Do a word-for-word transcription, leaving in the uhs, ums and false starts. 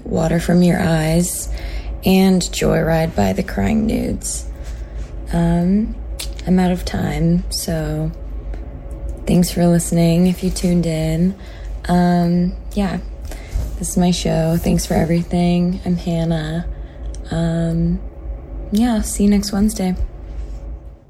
Water from Your Eyes and Joyride by the Crying Nudes. Um, I'm out of time, so thanks for listening if you tuned in. Um, yeah, this is my show. Thanks for everything. I'm Hannah. Um, yeah, see you next Wednesday.